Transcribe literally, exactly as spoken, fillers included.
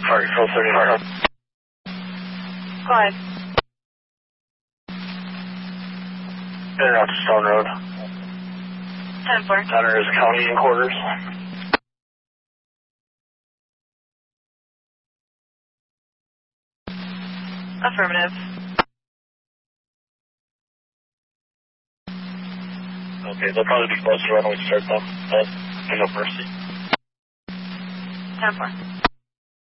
Target code thirty-nine. Go ahead. In out to Stone Road. ten four. Center is county in quarters. Affirmative. Okay, they'll probably be closer when we start them, but there's no mercy. ten four.